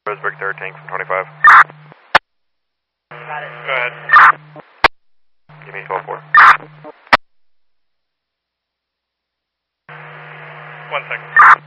Roseburg, third tank from 25. Got it. Go ahead. Give me 12-4. 1 second.